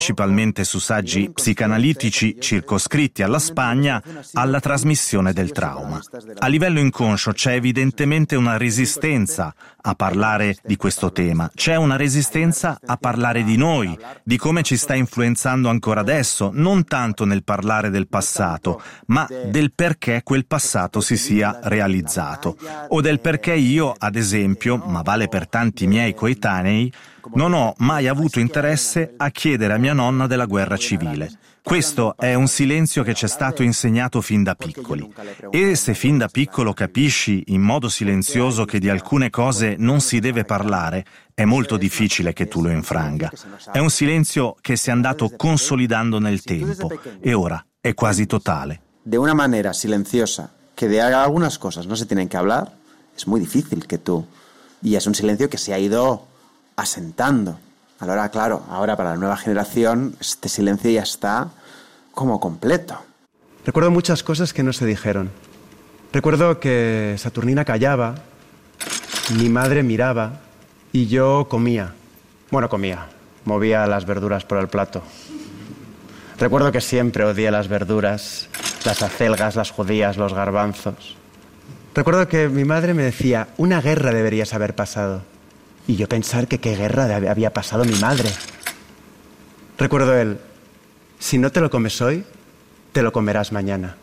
principalmente su saggi psicanalitici circoscritti alla Spagna, alla trasmissione del trauma. A livello inconscio c'è evidentemente una resistenza a parlare di questo tema, c'è una resistenza a parlare di noi, di come ci sta influenzando ancora adesso, non tanto nel parlare del passato, ma del perché quel passato si sia realizzato, o del perché io, ad esempio, ma vale per tanti miei coetanei, non ho mai avuto interesse a chiedere a mia nonna della guerra civile. Questo è un silenzio che ci è stato insegnato fin da piccoli. E se fin da piccolo capisci in modo silenzioso che di alcune cose non si deve parlare, è molto difficile che tu lo infranga. È un silenzio che si è andato consolidando nel tempo e ora è quasi totale. De una manera silenciosa, que de algunas cosas no se tienen que hablar, es muy difícil que tú... Y es un silencio que se ha ido asentando. Ahora, claro, ahora para la nueva generación este silencio ya está como completo. Recuerdo muchas cosas que no se dijeron. Recuerdo que Saturnina callaba, mi madre miraba y yo comía. Bueno, comía, movía las verduras por el plato. Recuerdo que siempre odié las verduras, las acelgas, las judías, los garbanzos. Recuerdo que mi madre me decía, una guerra deberías haber pasado. Y yo pensar que qué guerra había pasado mi madre. Recuerdo si no te lo comes hoy, te lo comerás mañana.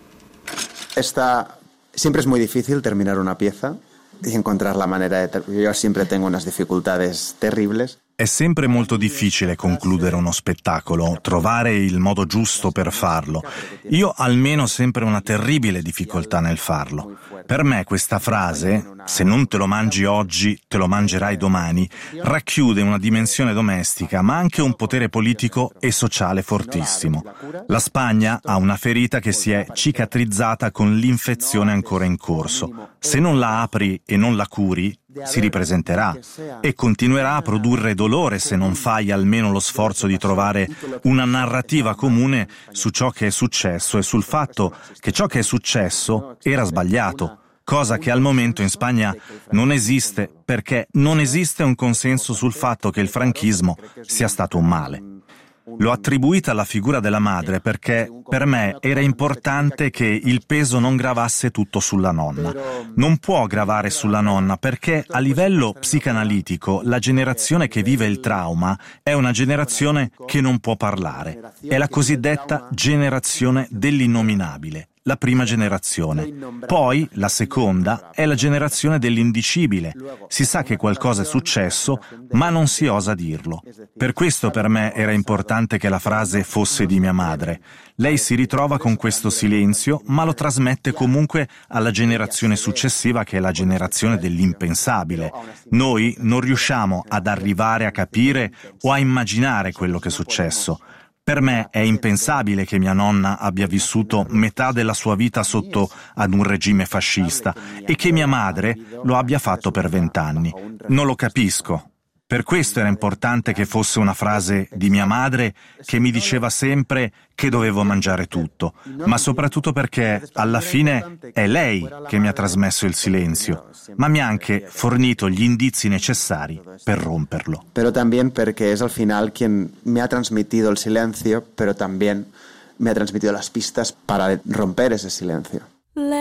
Siempre es muy difícil terminar una pieza y encontrar la manera de... Yo siempre tengo unas dificultades terribles. È sempre molto difficile concludere uno spettacolo, trovare il modo giusto per farlo. Io almeno ho sempre una terribile difficoltà nel farlo. Per me questa frase, se non te lo mangi oggi, te lo mangerai domani, racchiude una dimensione domestica, ma anche un potere politico e sociale fortissimo. La Spagna ha una ferita che si è cicatrizzata con l'infezione ancora in corso. Se non la apri e non la curi, si ripresenterà e continuerà a produrre dolore se non fai almeno lo sforzo di trovare una narrativa comune su ciò che è successo e sul fatto che ciò che è successo era sbagliato, cosa che al momento in Spagna non esiste perché non esiste un consenso sul fatto che il franchismo sia stato un male. L'ho attribuita alla figura della madre perché per me era importante che il peso non gravasse tutto sulla nonna. Non può gravare sulla nonna perché a livello psicanalitico la generazione che vive il trauma è una generazione che non può parlare. È la cosiddetta generazione dell'innominabile. La prima generazione. Poi, la seconda, è la generazione dell'indicibile. Si sa che qualcosa è successo, ma non si osa dirlo. Per questo per me era importante che la frase fosse di mia madre. Lei si ritrova con questo silenzio, ma lo trasmette comunque alla generazione successiva, che è la generazione dell'impensabile. Noi non riusciamo ad arrivare a capire o a immaginare quello che è successo. Per me è impensabile che mia nonna abbia vissuto metà della sua vita sotto ad un regime fascista e che mia madre lo abbia fatto per 20 anni. Non lo capisco. Per questo era importante che fosse una frase di mia madre che mi diceva sempre che dovevo mangiare tutto, ma soprattutto perché alla fine è lei che mi ha trasmesso il silenzio, ma mi ha anche fornito gli indizi necessari per romperlo. Pero también porque es al final quien me ha transmitido el silencio, pero también me ha transmitido las pistas para romper ese silencio.